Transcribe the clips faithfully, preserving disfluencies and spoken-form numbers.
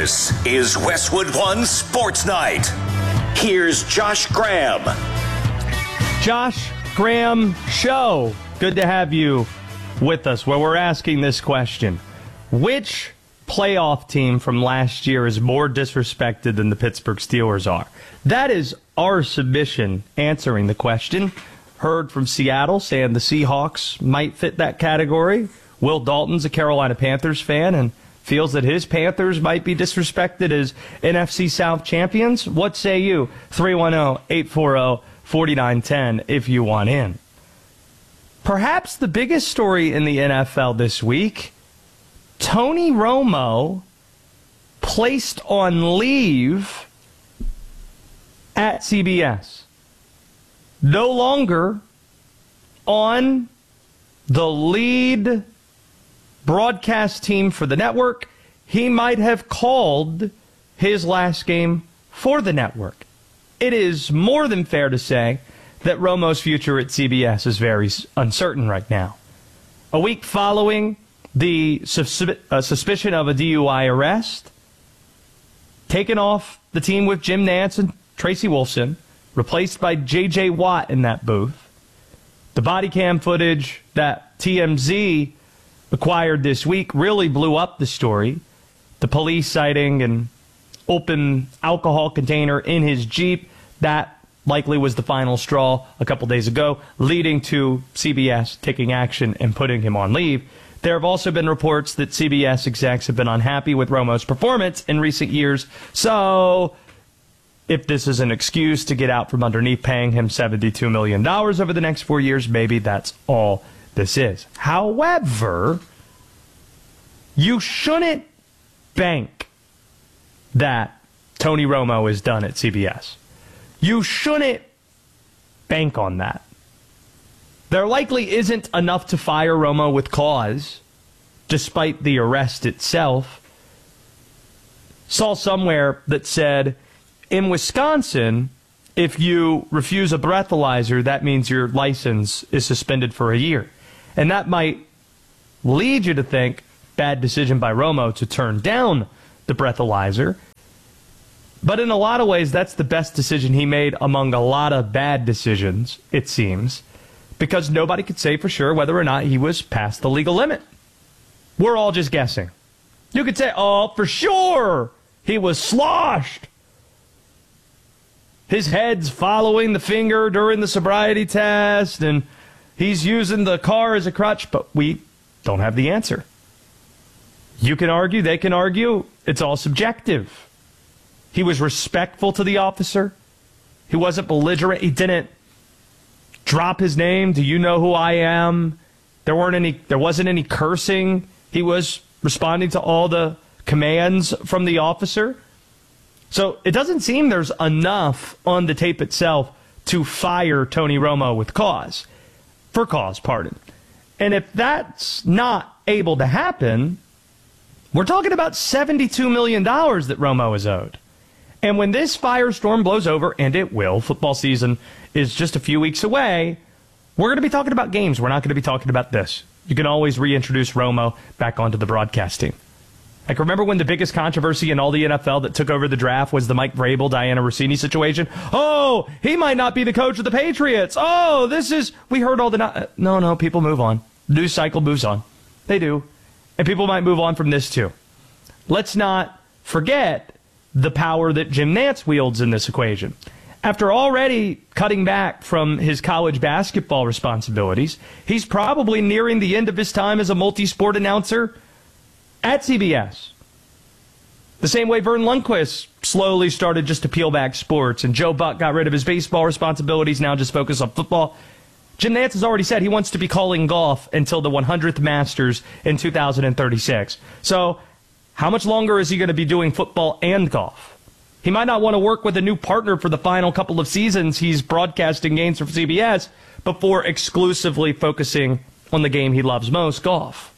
This is Westwood One Sports Night. Here's Josh Graham. Josh Graham Show. Good to have you with us, where we're asking this question. Which playoff team from last year is more disrespected than the Pittsburgh Steelers are? That is our submission answering the question. Heard from Seattle saying the Seahawks might fit that category. Will Dalton's a Carolina Panthers fan and feels that his Panthers might be disrespected as N F C South champions. What say you? three one zero, eight four zero, four nine one zero if you want in. Perhaps the biggest story in the N F L this week, Tony Romo placed on leave at C B S. No longer on the lead broadcast team for the network. He might have called his last game for the network. It is more than fair to say that Romo's future at C B S is very uncertain right now. A week following the sus- uh, suspicion of a D U I arrest, taken off the team with Jim Nantz and Tracy Wolfson, replaced by J J Watt in that booth. The body cam footage that T M Z acquired this week really blew up the story. The police sighting an open alcohol container in his Jeep, that likely was the final straw a couple days ago, leading to C B S taking action and putting him on leave. There have also been reports that C B S execs have been unhappy with Romo's performance in recent years. So if this is an excuse to get out from underneath paying him seventy-two million dollars over the next four years, maybe that's all this is. However, you shouldn't bank that Tony Romo is done at C B S. You shouldn't bank on that. There likely isn't enough to fire Romo with cause, despite the arrest itself. Saw somewhere that said, in Wisconsin, if you refuse a breathalyzer, that means your license is suspended for a year. And that might lead you to think, bad decision by Romo to turn down the breathalyzer. But in a lot of ways, that's the best decision he made among a lot of bad decisions, it seems, because nobody could say for sure whether or not he was past the legal limit. We're all just guessing. You could say, oh, for sure, he was sloshed. His head's following the finger during the sobriety test, and he's using the car as a crutch, but we don't have the answer. You can argue, they can argue, it's all subjective. He was respectful to the officer. He wasn't belligerent. He didn't drop his name. Do you know who I am? There weren't any, there wasn't any cursing. He was responding to all the commands from the officer. So it doesn't seem there's enough on the tape itself to fire Tony Romo with cause. For cause, pardon. And if that's not able to happen, we're talking about seventy-two million dollars that Romo is owed. And when this firestorm blows over, and it will, football season is just a few weeks away, we're going to be talking about games. We're not going to be talking about this. You can always reintroduce Romo back onto the broadcast team. Like, remember when the biggest controversy in all the N F L that took over the draft was the Mike Vrabel, Diana Rossini situation? Oh, he might not be the coach of the Patriots. Oh, this is, we heard all the, no, no, no people move on. News cycle moves on. They do. And people might move on from this too. Let's not forget the power that Jim Nantz wields in this equation. After already cutting back from his college basketball responsibilities, he's probably nearing the end of his time as a multi-sport announcer at C B S. The same way Vern Lundquist slowly started just to peel back sports, and Joe Buck got rid of his baseball responsibilities, now just focus on football. Jim Nantz has already said he wants to be calling golf until the one hundredth Masters in two thousand thirty-six. So how much longer is he going to be doing football and golf? He might not want to work with a new partner for the final couple of seasons he's broadcasting games for C B S before exclusively focusing on the game he loves most, golf.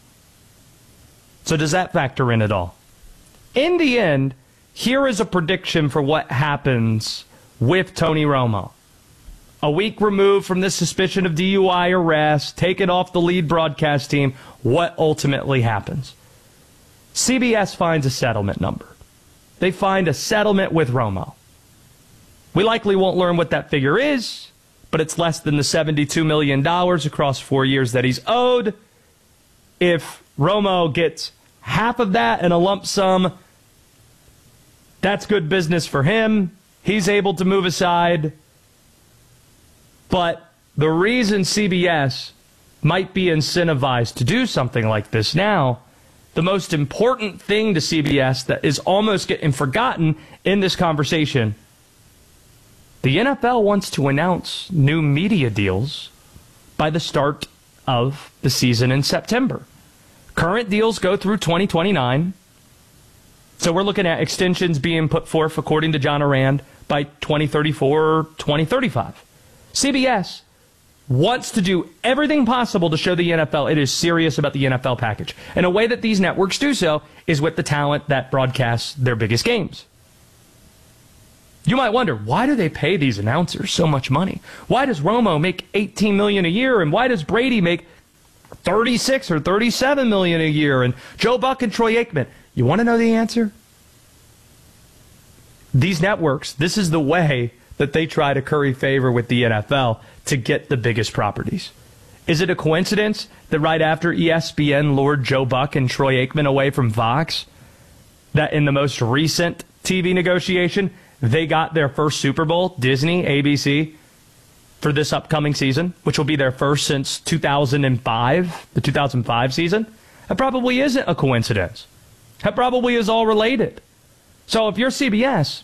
So does that factor in at all? In the end, here is a prediction for what happens with Tony Romo. A week removed from this suspicion of D U I arrest, taken off the lead broadcast team, what ultimately happens? C B S finds a settlement number. they find a settlement with Romo. We likely won't learn what that figure is, but it's less than the seventy-two million dollars across four years that he's owed. If Romo gets half of that in a lump sum, that's good business for him. He's able to move aside. But the reason C B S might be incentivized to do something like this now, the most important thing to C B S that is almost getting forgotten in this conversation, the N F L wants to announce new media deals by the start of the season in September. Current deals go through twenty twenty-nine. So we're looking at extensions being put forth, according to John Ourand, by twenty thirty-four or twenty thirty-five. C B S wants to do everything possible to show the N F L it is serious about the N F L package. And a way that these networks do so is with the talent that broadcasts their biggest games. You might wonder, why do they pay these announcers so much money? Why does Romo make eighteen million dollars a year, and why does Brady make thirty-six or thirty-seven million dollars a year, and Joe Buck and Troy Aikman? You want to know the answer? These networks, this is the way that they try to curry favor with the N F L to get the biggest properties. Is it a coincidence that right after E S P N lured Joe Buck and Troy Aikman away from Fox, that in the most recent T V negotiation, they got their first Super Bowl, Disney, A B C, for this upcoming season, which will be their first since two thousand five, the two thousand five season? That probably isn't a coincidence. That probably is all related. So if you're C B S,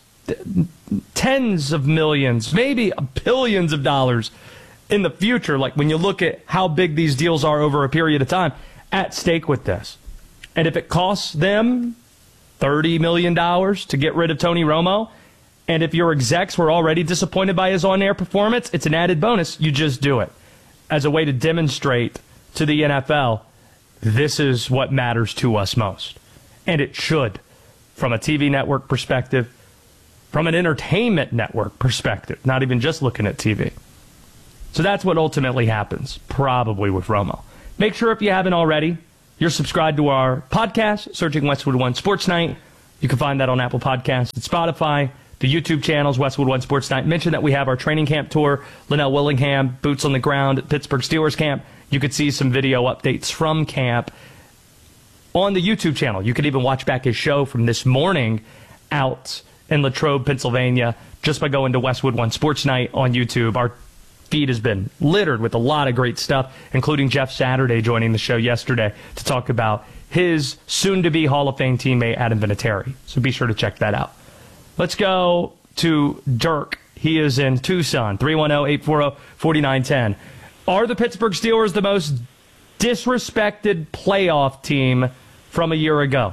tens of millions, maybe billions of dollars in the future, like when you look at how big these deals are over a period of time, at stake with this. And if it costs them thirty million dollars to get rid of Tony Romo, and if your execs were already disappointed by his on-air performance, it's an added bonus. You just do it as a way to demonstrate to the N F L, this is what matters to us most. And it should, from a T V network perspective, from an entertainment network perspective, not even just looking at T V. So that's what ultimately happens, probably with Romo. Make sure, if you haven't already, you're subscribed to our podcast, searching Westwood One Sports Night. You can find that on Apple Podcasts and Spotify. The YouTube channels, Westwood One Sports Night. Mention that we have our training camp tour, Linnell Willingham, boots on the ground at Pittsburgh Steelers camp. You could see some video updates from camp on the YouTube channel. You could even watch back his show from this morning out in Latrobe, Pennsylvania, just by going to Westwood One Sports Night on YouTube. Our feed has been littered with a lot of great stuff, including Jeff Saturday joining the show yesterday to talk about his soon-to-be Hall of Fame teammate, Adam Vinatieri. So be sure to check that out. Let's go to Dirk. He is in Tucson, three one zero, eight four zero, four nine one zero. Are the Pittsburgh Steelers the most disrespected playoff team from a year ago?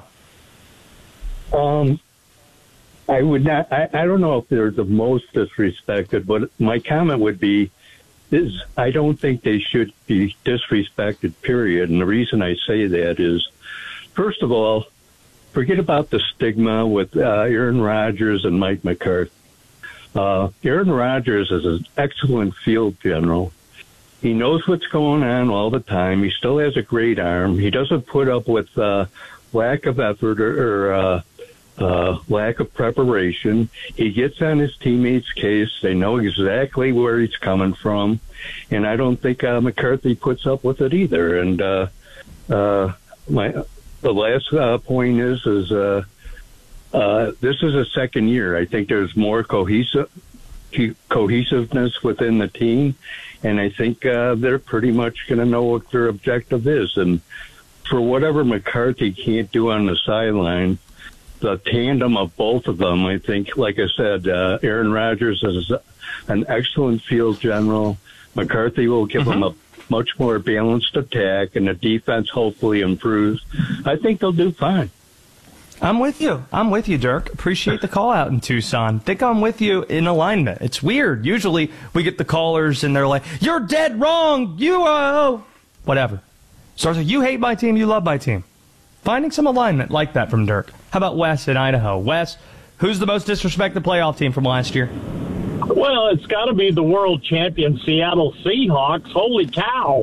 Um, I would not. I, I don't know if they're the most disrespected, but my comment would be is I don't think they should be disrespected, period. And the reason I say that is, first of all, forget about the stigma with uh, Aaron Rodgers and Mike McCarthy. Uh, Aaron Rodgers is an excellent field general. He knows what's going on all the time. He still has a great arm. He doesn't put up with uh, lack of effort or, or uh, uh, lack of preparation. He gets on his teammates' case. They know exactly where he's coming from. And I don't think uh, McCarthy puts up with it either. And uh, uh, my... The last uh, point is, is uh, uh, this is a second year. I think there's more cohesive, cohesiveness within the team, and I think uh, they're pretty much going to know what their objective is. And for whatever McCarthy can't do on the sideline, the tandem of both of them, I think, like I said, uh, Aaron Rodgers is an excellent field general. McCarthy will give mm-hmm. him a much more balanced attack, and the defense hopefully improves. I think they'll do fine. I'm with you. I'm with you, Dirk. Appreciate the call out in Tucson. Think I'm with you in alignment. It's weird. Usually we get the callers and they're like, you're dead wrong. You, uh, whatever. So I was like, you hate my team. You love my team. Finding some alignment like that from Dirk. How about Wes in Idaho? Wes, who's the most disrespected playoff team from last year? Well, it's got to be the world champion Seattle Seahawks. Holy cow.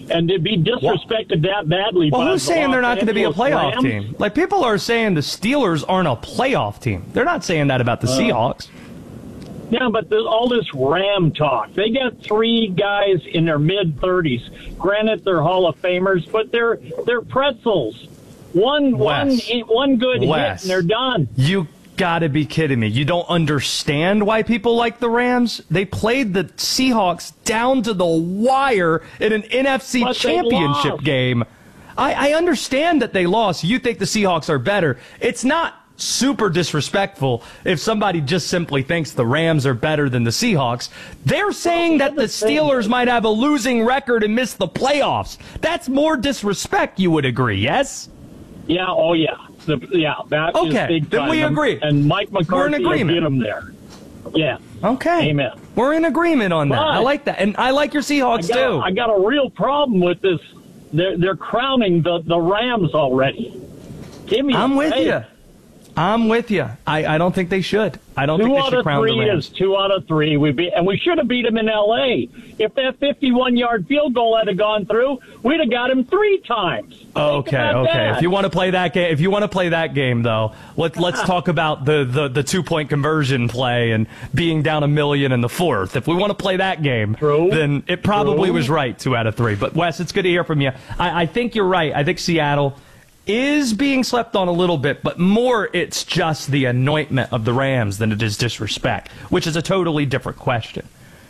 And to be disrespected that badly. Well, by who's the saying they're not going to be a Los playoff Angeles team? Like, people are saying the Steelers aren't a playoff team. They're not saying that about the Uh, Seahawks. Yeah, but there's all this Ram talk. They got three guys in their mid thirties. Granted, they're Hall of Famers, but they're they're pretzels. One Wes. one one good Wes. hit and they're done. You got to be kidding me. You don't understand why people like the Rams? They played the Seahawks down to the wire in an N F C But they championship lost. game. I, I understand that they lost. You think the Seahawks are better. It's not super disrespectful if somebody just simply thinks the Rams are better than the Seahawks. They're saying that the Steelers might have a losing record and miss the playoffs. That's more disrespect, you would agree, yes? Yeah, oh yeah. The, yeah, that is Okay, big then time. we agree. And Mike We're in McCarthy will agreement. get them there. Yeah. Okay. Amen. We're in agreement on that. But- I like that. And I like your I Seahawks, got, too. I got a real problem with this. They're, they're crowning the, the Rams already. Give me I'm a with break. you. I'm with you. I, I don't think they should. I don't Two think they out should of crown the three Rams. is two out of three. We beat, and we should have beat them in L A. If that fifty-one yard field goal had gone through, we'd have got him three times. Think Okay, about okay. that. If you want to play that game, if you want to play that game, though, let let's talk about the, the, the two point conversion play and being down a million in the fourth. If we want to play that game, True. then it probably True. was right, two out of three. But Wes, it's good to hear from you. I, I think you're right. I think Seattle is being slept on a little bit, but more it's just the anointment of the Rams than it is disrespect, which is a totally different question.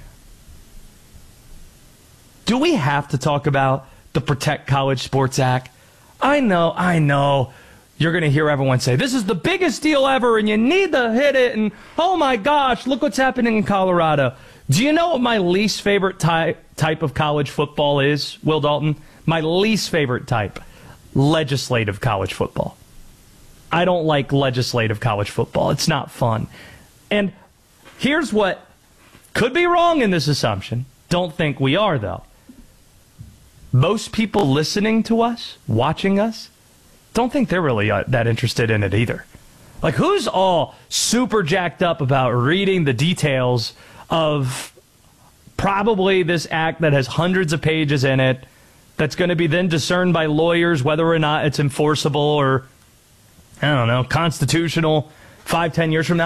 Do we have to talk about the Protect College Sports Act? I know, I know. You're going to hear everyone say, this is the biggest deal ever, and you need to hit it, and oh my gosh, look what's happening in Colorado. Do you know what my least favorite type, type of college football is, Will Dalton? My least favorite type. Legislative college football. I don't like legislative college football. It's not fun. And here's what could be wrong in this assumption. Don't think we are, though. Most people listening to us, watching us, don't think they're really uh, that interested in it either. Like, who's all super jacked up about reading the details of probably this act that has hundreds of pages in it, that's going to be then discerned by lawyers whether or not it's enforceable or, I don't know, constitutional five, ten years from now?